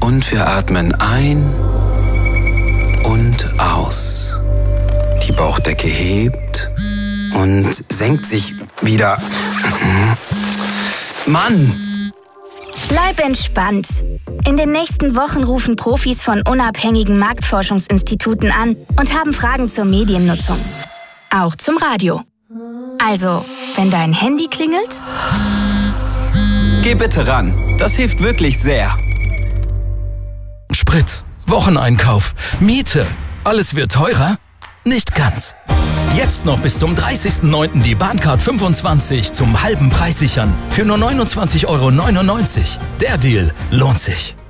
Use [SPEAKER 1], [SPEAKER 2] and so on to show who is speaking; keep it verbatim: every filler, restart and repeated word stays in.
[SPEAKER 1] Und wir atmen ein und aus. Die Bauchdecke hebt und senkt sich wieder. Mann!
[SPEAKER 2] Bleib entspannt. In den nächsten Wochen rufen Profis von unabhängigen Marktforschungsinstituten an und haben Fragen zur Mediennutzung. Auch zum Radio. Also, wenn dein Handy klingelt,
[SPEAKER 1] geh bitte ran. Das hilft wirklich sehr.
[SPEAKER 3] Sprit, Wocheneinkauf, Miete. Alles wird teurer? Nicht ganz. Jetzt noch bis zum dreißigsten neunten die Bahncard fünfundzwanzig zum halben Preis sichern. Für nur neunundzwanzig Euro neunundneunzig. Der Deal lohnt sich.